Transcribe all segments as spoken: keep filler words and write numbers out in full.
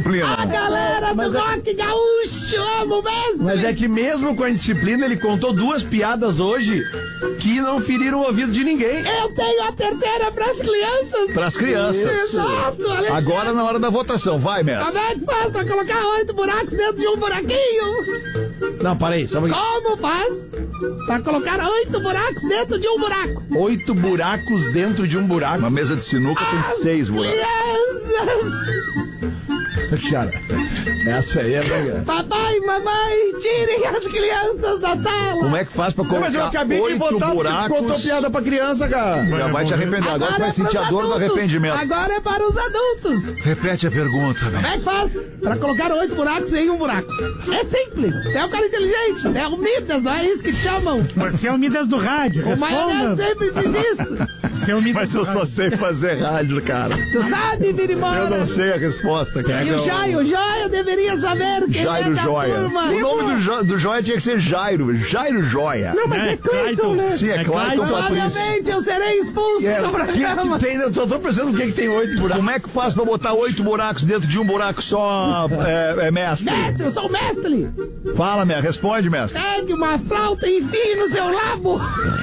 disciplina. A galera do rock gaúcho, amo mesmo. Mas é que mesmo com a indisciplina, ele contou duas piadas hoje que não feriram o ouvido de ninguém. Eu tenho a terceira pras crianças. Pras crianças. Exato, Alexandre. Agora na hora da votação, vai, mestre. Como é que faz pra colocar oito buracos dentro de um buraquinho? Não, para aí, só um pouquinho. Como faz pra colocar oito buracos dentro de um buraco? Oito buracos dentro de um buraco. Uma mesa de sinuca tem seis buracos. Crianças! Cara, essa aí é legal. Papai, mamãe, tirem as crianças da sala. Como é que faz pra Não, colocar mas eu acabei de oito votar porque tu buracos? contou piada pra criança, cara. Já vai te arrepender. Agora, tu vai é sentir pros a dor do adultos. arrependimento. Agora é para os adultos. Repete a pergunta, Como né? é que faz pra colocar oito buracos em um buraco? É simples. Tu é um cara inteligente. É o Midas, não é isso que te chamam? Você é o Midas do rádio. O Maionese Responda. sempre diz isso. Você é o Midas Mas do eu só rádio. sei fazer rádio, cara. Tu sabe, Eu Birimora? não sei a resposta, cara. E o Jaio, o Jaio deveria saber quem Jairo é da Joia. turma. O nome do, jo do Joia tinha que ser Jairo. Jairo Joia. Não, mas é, Cleiton, né? Sim, é Clayton Patrício. Obviamente eu serei expulso É, do o que programa. que tem, eu só tô pensando o que, que tem oito buracos. Como é que faz pra botar oito buracos dentro de um buraco só, é, é mestre? Mestre, eu sou o mestre. Fala, mestre. Responde, mestre. Pegue uma flauta e enfie no seu labo.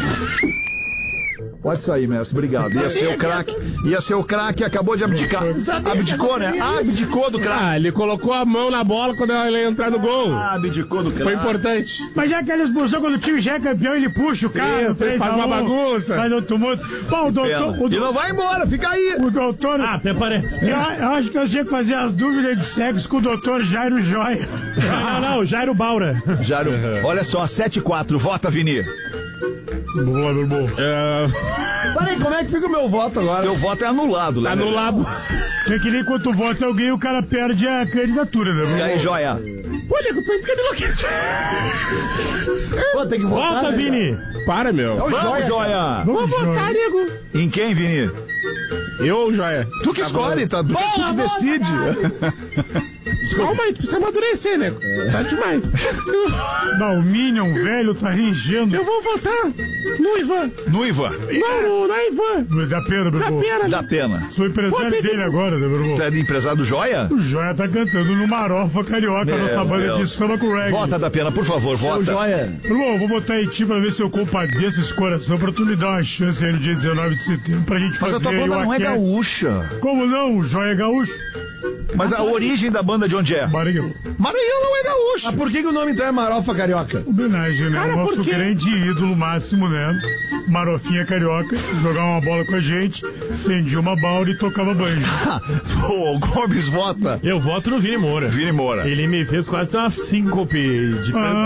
Pode sair, mestre. Obrigado. Ia ser o craque. Ia ser o craque e acabou de abdicar. Sabia Abdicou, que né? eu queria isso. Abdicou do craque. Ah, ele colocou a mão na bola quando ela ia entrar no gol. Abdicou do craque. Foi importante. Mas já que ele expulsou quando o time já é campeão, ele puxa o cara. Isso, ele faz uma bagunça. Faz um tumulto. Bom, o doutor... O, E não vai embora, fica aí. o doutor... Ah, até parece. Eu, eu acho que eu tinha que fazer as dúvidas de sexo com o doutor Jairo Joia. Não, não, não, Jairo Baura. Jairo, olha só, sete a quatro. Vota, Vini. Boa, meu irmão. É, Peraí, como é que fica o meu voto agora? Teu voto é anulado, tá né? no labo. É que nem quando tu vota alguém, o cara perde a candidatura, né? E aí, Joia? Pô, nego, tô ficando enlouquecido. Pô, tem que votar, Vota, né, Vini. Para, meu. Vamos, Joia. Vou votar, nego. Em quem, Vini? Eu ou Joia? Tu que escolhe, tá? Tu que decide. Calma aí, tu precisa amadurecer, nego. Tá demais. Não, o Minion velho tá ringendo. Eu vou votar no Ivan. Noiva. Não, no, na Ivan. Dá pena, meu Da irmão. pena. Dá pena. Sou empresário Pô, teve- dele agora, né, meu irmão? Tu é de empresário do Joia? O Joia tá cantando no Marofa Carioca, Meu nossa banda Deus. de samba com reggae. Vota, da pena, por favor, Seu vota. Joia. Irmão, vou votar em ti pra ver se eu compadeço esse coração pra tu me dar uma chance aí no dia dezenove de setembro pra gente Mas fazer a tua aí banda o não é aquece. gaúcha. Como não? O Joia é gaúcho. Mas a origem da banda de onde é? Maranhão. Maranhão não é gaúcho. Ah, por que, que o nome então é Marofa Carioca? Homenagem, né? Cara, O por nosso quê? grande ídolo máximo, né? Marofinha Carioca, jogar uma bola com a gente, acendia uma baura e tocava banjo. Pô, o Gomes vota. Eu voto no Vini Moura. Vini Moura. Ele me fez quase ter uma síncope de canto.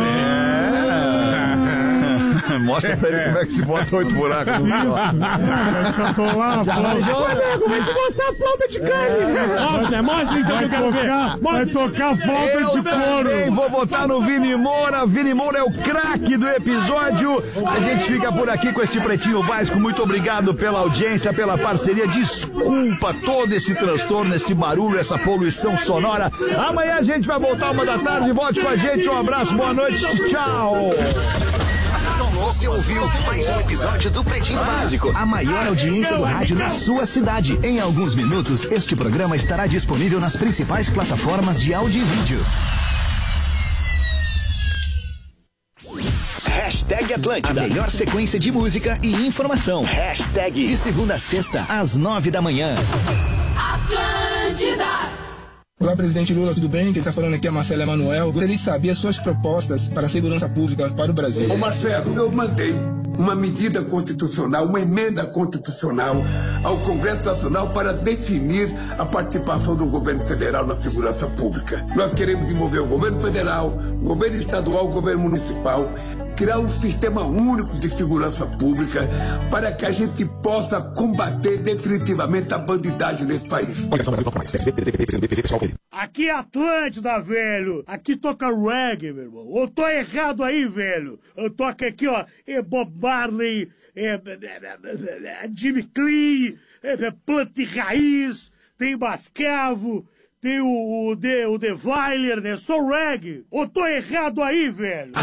É. Mostra pra ele como é que se bota oito buracos no sol. Vai cantar lá, flauta. Nego, vai te mostrar a flauta de carne. Mostra, mostra então que Vai eu quero ver. tocar, vai tocar flauta Eu de também couro. vou votar no Vini Moura. Vini Moura é o craque do episódio. A gente fica por aqui com este Pretinho Básico. Muito obrigado pela audiência, pela parceria. Desculpa todo esse transtorno, esse barulho, essa poluição sonora. Amanhã a gente vai voltar uma da tarde. Volte com a gente. Um abraço, boa noite. Tchau. Você ouviu mais um episódio do Pretinho Básico, a maior audiência do rádio na sua cidade. Em alguns minutos, este programa estará disponível nas principais plataformas de áudio e vídeo. Hashtag Atlântida, a melhor sequência de música e informação. Hashtag de segunda a sexta, às nove da manhã. Atlântida. Olá, presidente Lula, tudo bem? Quem está falando aqui é Marcelo Emanuel. Gostaria de saber as suas propostas para a segurança pública para o Brasil. Ô Marcelo, eu mandei uma medida constitucional, uma emenda constitucional ao Congresso Nacional para definir a participação do governo federal na segurança pública. Nós queremos envolver o governo federal, o governo estadual, o governo municipal, criar um sistema único de segurança pública para que a gente possa combater definitivamente a bandidagem nesse país. Aqui é Atlântida, velho. Aqui toca reggae, meu irmão. Eu tô errado aí, velho. Eu toco aqui, ó, é Bob Marley, é, é, é Jimmy Clee, é, é Planta e Raiz, tem Bascavo, tem o, o, The, o The Weiler, né? Só reggae. Eu tô errado aí, velho.